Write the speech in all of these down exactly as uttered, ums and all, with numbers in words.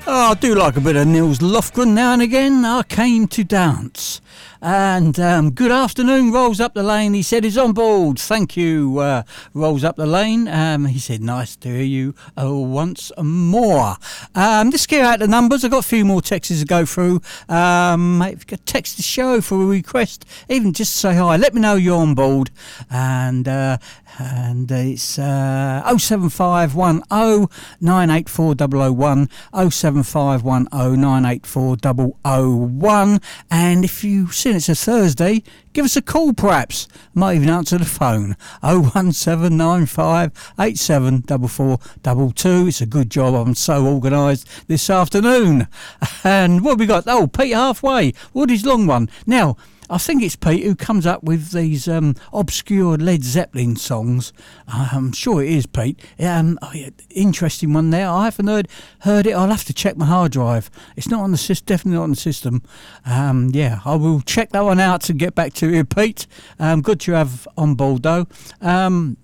Oh, I do like a bit of Nils Lofgren now and again. I came to dance. And um, good afternoon, Rolls Up the Lane. He said he's on board. Thank you, uh, Rolls Up the Lane. Um, he said, nice to hear you uh, once more. Um, let's get out the numbers. I've got a few more texts to go through. Um, if you could text the show for a request, even just say hi. Let me know you're on board. And uh, and it's uh, oh seven five one oh nine eight four double oh one, oh seven five one oh nine eight four double oh one. And if you see it's a Thursday, give us a call perhaps. Might even answer the phone. oh one seven nine five eight seven four four two two. It's a good job I'm so organised this afternoon. And what have we got? Oh, Pete Halfway, Woody's long one. Now, I think it's Pete who comes up with these um, obscure Led Zeppelin songs. I'm sure it is Pete. Um, oh yeah, interesting one there. I haven't heard heard it. I'll have to check my hard drive. It's not on the system. Definitely not on the system. Um, yeah, I will check that one out and get back to you, Pete. Um, good to have on board though. Um,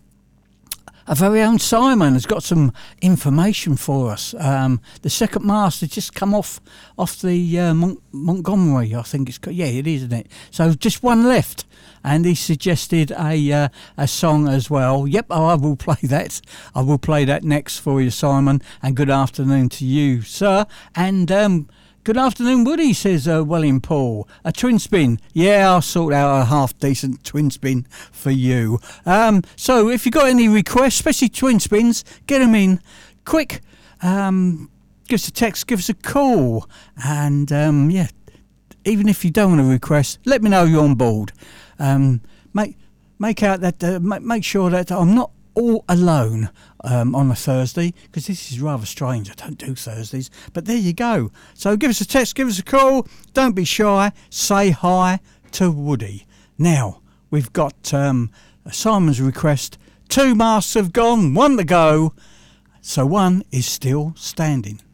Our very own Simon has got some information for us. Um, the second mast has just come off off the uh, Mon- Montgomery, I think it's called. Yeah, it is, isn't it? So just one left, and he suggested a uh, a song as well. Yep, oh, I will play that. I will play that next for you, Simon. And good afternoon to you, sir. And um, good afternoon, Woody, says uh, William Paul. A twin spin. Yeah, I'll sort out a half-decent twin spin for you. Um, so if you've got any requests, especially twin spins, get them in quick. Um, give us a text, give us a call. And, um, yeah, even if you don't want a request, let me know you're on board. Um, make, make, out that, uh, make, make sure that I'm not all alone um, on a Thursday, because this is rather strange. I don't do Thursdays, but there you go. So give us a text, give us a call. Don't be shy. Say hi to Woody. Now we've got um, Simon's request. Two masts have gone, one to go, so one is still standing.